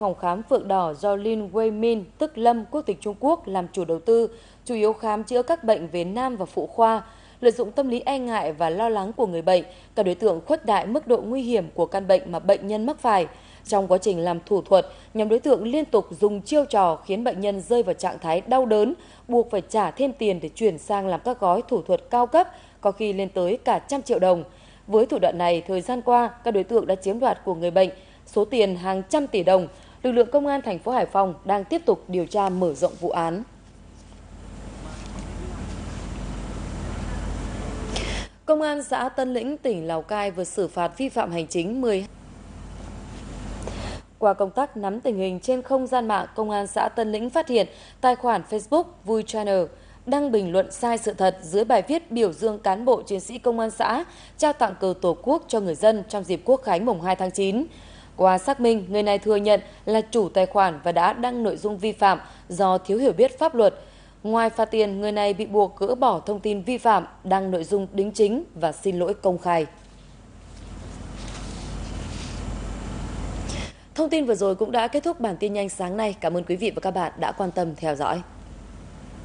Phòng khám Phượng Đỏ do Lin Weimin, tức Lâm, quốc tịch Trung Quốc làm chủ đầu tư, chủ yếu khám chữa các bệnh về nam và phụ khoa. Lợi dụng tâm lý e ngại và lo lắng của người bệnh, các đối tượng khuếch đại mức độ nguy hiểm của căn bệnh mà bệnh nhân mắc phải. Trong quá trình làm thủ thuật, nhóm đối tượng liên tục dùng chiêu trò khiến bệnh nhân rơi vào trạng thái đau đớn, buộc phải trả thêm tiền để chuyển sang làm các gói thủ thuật cao cấp, có khi lên tới cả 100 triệu đồng. Với thủ đoạn này, thời gian qua, các đối tượng đã chiếm đoạt của người bệnh số tiền hàng trăm tỷ đồng. Lực lượng công an thành phố Hải Phòng đang tiếp tục điều tra mở rộng vụ án. Công an xã Tân Lĩnh, tỉnh Lào Cai vừa xử phạt vi phạm hành chính 10. Qua công tác nắm tình hình trên không gian mạng, Công an xã Tân Lĩnh phát hiện tài khoản Facebook Vui Channel đăng bình luận sai sự thật dưới bài viết biểu dương cán bộ chiến sĩ công an xã trao tặng cờ Tổ quốc cho người dân trong dịp Quốc khánh mùng 2 tháng 9. Qua xác minh, người này thừa nhận là chủ tài khoản và đã đăng nội dung vi phạm do thiếu hiểu biết pháp luật. Ngoài phạt tiền, người này bị buộc gỡ bỏ thông tin vi phạm, đăng nội dung đính chính và xin lỗi công khai. Thông tin vừa rồi cũng đã kết thúc bản tin nhanh sáng nay. Cảm ơn quý vị và các bạn đã quan tâm theo dõi.